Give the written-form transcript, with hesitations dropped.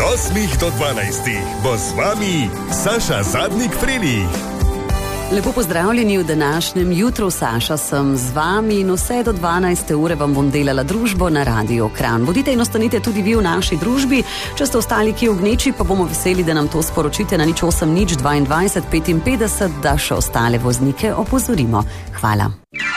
8 do 12 bo z vami Saša Zadnik Frelih. Lepo pozdravljeni v današnjem jutru. Saša sem z vami in vse do 12. ure vam bom delala družbo na Radio Kranj. Bodite in ostanite tudi vi v naši družbi. Če ste ostali kje v gneči, pa bomo veseli, da nam to sporočite na 08 022 55, da še ostale voznike opozorimo. Hvala.